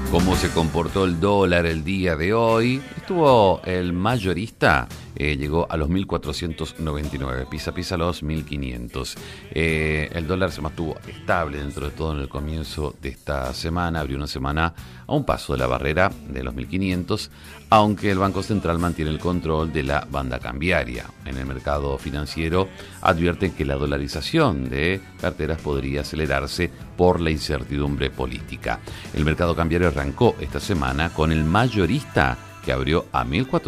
cómo se comportó el dólar el día de hoy. Estuvo el mayorista, llegó a los 1.499, pisa los 1.500. El dólar se mantuvo estable dentro de todo en el comienzo de esta semana. Abrió una semana a un paso de la barrera de los 1.500, aunque el Banco Central mantiene el control de la banda cambiaria. En el mercado financiero advierten que la dolarización de carteras podría acelerarse por la incertidumbre política. El mercado cambiario arrancó esta semana con el mayorista, que abrió a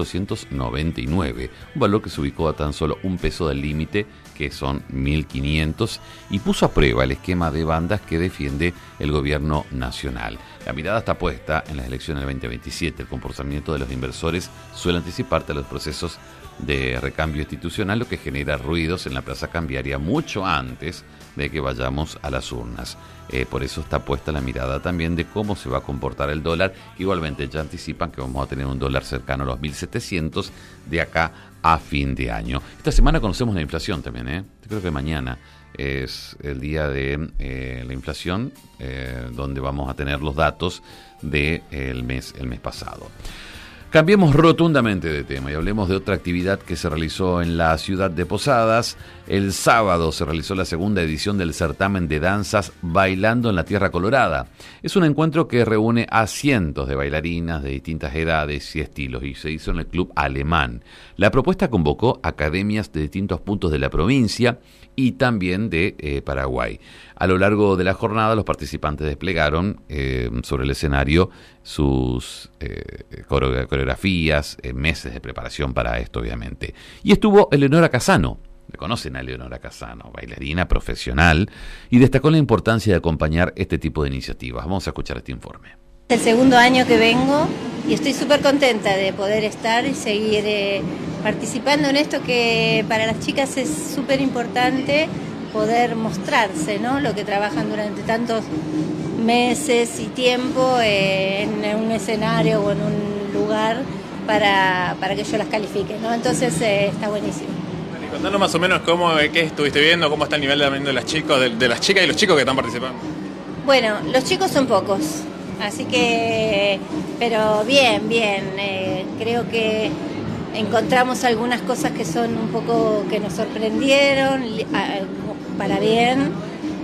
1.499, un valor que se ubicó a tan solo un peso del límite, que son 1.500, y puso a prueba el esquema de bandas que defiende el gobierno nacional. La mirada está puesta en las elecciones del 2027. El comportamiento de los inversores suele anticiparte a los procesos de recambio institucional, lo que genera ruidos en la plaza cambiaria mucho antes de que vayamos a las urnas. Por eso está puesta la mirada también de cómo se va a comportar el dólar. Igualmente ya anticipan que vamos a tener un dólar cercano a los 1.700 de acá a fin de año. Esta semana conocemos la inflación también, Yo creo que mañana es el día de la inflación, donde vamos a tener los datos del mes pasado. Cambiemos rotundamente de tema y hablemos de otra actividad que se realizó en la ciudad de Posadas. El sábado se realizó la segunda edición del certamen de danzas Bailando en la Tierra Colorada. Es un encuentro que reúne a cientos de bailarinas de distintas edades y estilos y se hizo en el Club Alemán. La propuesta convocó academias de distintos puntos de la provincia y también de Paraguay. A lo largo de la jornada, los participantes desplegaron sobre el escenario sus coreografías, meses de preparación para esto, obviamente. Y estuvo Eleonora Casano. Le conocen a Eleonora Casano, bailarina profesional, y destacó la importancia de acompañar este tipo de iniciativas. Vamos a escuchar este informe. Es el segundo año que vengo y estoy súper contenta de poder estar y seguir participando en esto, que para las chicas es súper importante poder mostrarse, ¿no? Lo que trabajan durante tantos meses y tiempo en un escenario o en un lugar para que yo las califique, ¿no? Entonces está buenísimo. Contanos más o menos qué estuviste viendo, cómo está el nivel también de las chicas y los chicos que están participando. Bueno, los chicos son pocos, así que, pero bien, creo que encontramos algunas cosas que son un poco, que nos sorprendieron, para bien,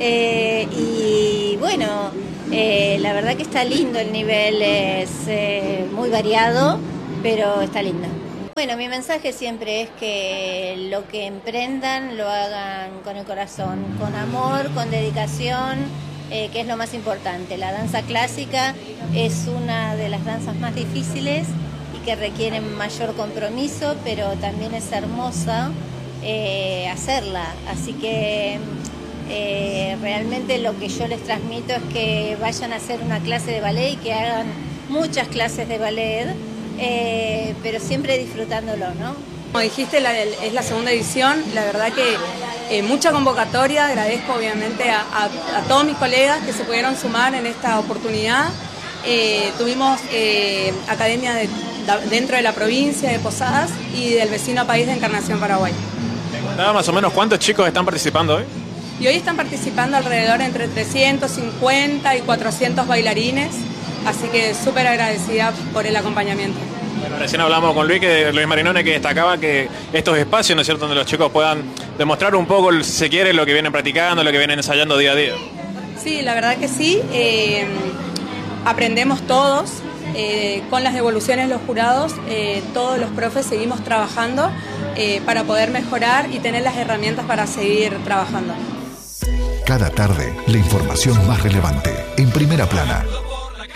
y bueno, la verdad que está lindo el nivel, es muy variado, pero está lindo. Bueno, mi mensaje siempre es que lo que emprendan lo hagan con el corazón, con amor, con dedicación, que es lo más importante. La danza clásica es una de las danzas más difíciles y que requieren mayor compromiso, pero también es hermosa hacerla. Así que realmente lo que yo les transmito es que vayan a hacer una clase de ballet y que hagan muchas clases de ballet, pero siempre disfrutándolo, ¿no? Como dijiste, es la segunda edición. La verdad que mucha convocatoria. Agradezco obviamente a todos mis colegas que se pudieron sumar en esta oportunidad. Tuvimos academia dentro de la provincia de Posadas y del vecino país de Encarnación, Paraguay. ¿Me contaba más o menos cuántos chicos están participando hoy? Y hoy están participando alrededor entre 350 y 400 bailarines, así que súper agradecida por el acompañamiento. Bueno, recién hablamos con Luis Marinone, que destacaba que estos espacios, ¿no es cierto?, donde los chicos puedan demostrar un poco, si se quiere, lo que vienen practicando, lo que vienen ensayando día a día. Sí, la verdad que sí. Aprendemos todos, con las devoluciones de los jurados, todos los profes seguimos trabajando para poder mejorar y tener las herramientas para seguir trabajando. Cada tarde, la información más relevante, en Primera Plana.